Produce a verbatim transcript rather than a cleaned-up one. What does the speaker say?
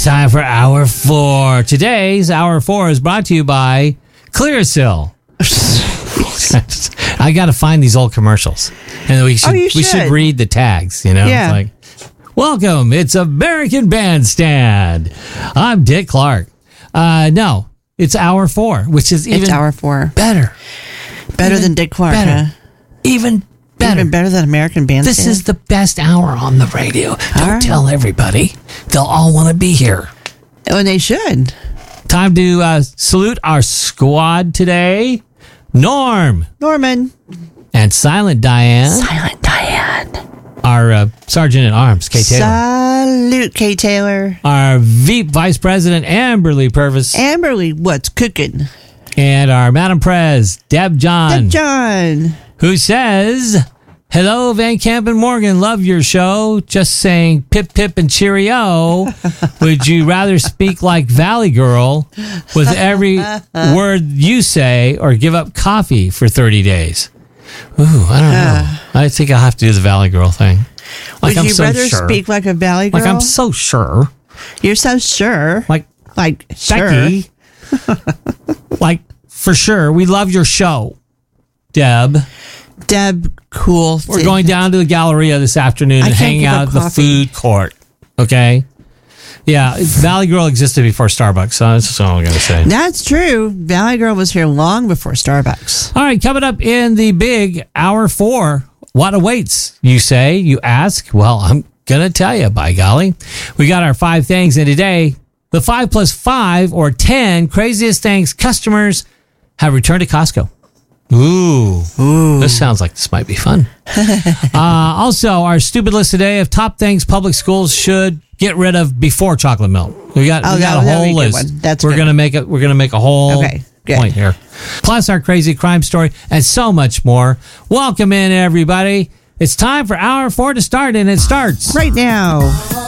Time for hour four. Today's hour four is brought to you by Clearasil. I got to find these old commercials, and we should, oh, you we should. should read the tags. You know, Yeah. it's like, welcome. It's American Bandstand. I'm Dick Clark. Uh, no, it's hour four, which is even It's hour four. better, Better Even than Dick Clark. better. Huh? even better. Even better than American Bandstand. This is the best hour on the radio. Don't right. tell everybody. They'll all want to be here. Oh, and they should. Time to uh, salute our squad today. Norm Norman. and Silent Diane. Silent Diane. Our uh, Sergeant at Arms, Kay Taylor. Salute, Kay Taylor. Our V P Vice President, Amberly Purvis. Amberly, what's cooking? And our Madam Prez, Deb John. Deb John. Who says, hello, Van Camp and Morgan. Love your show. Just saying pip, pip, and cheerio. Would you rather speak like Valley Girl with every word you say or give up coffee for thirty days? Ooh, I don't know. I think I'll have to do the Valley Girl thing. Like Would I'm you so rather sure. speak like a Valley Girl? Like I'm so sure. You're so sure. Like Like, Becky. Like, for sure. We love your show, Deb. sure. Deb, cool. We're going down to the Galleria this afternoon I and can't hanging give out up at the coffee. food court. Okay? Yeah, Valley Girl existed before Starbucks, so that's all I'm going to say. That's true. Valley Girl was here long before Starbucks. All right, coming up in the big hour four, what awaits? You say, you ask. Well, I'm going to tell you, by golly. We got our five things, and today, the five plus five or ten craziest things customers have returned to Costco. Ooh. Ooh. This sounds like this might be fun. uh, also, our stupid list today of top things public schools should get rid of before chocolate milk. We got Oh, we got that- a that'd be whole a good list. one. That's we're good. gonna make it. We're gonna make a whole Okay, good. point here. Plus, our crazy crime story and so much more. Welcome in, everybody. It's time for hour four to start, and it starts Right now.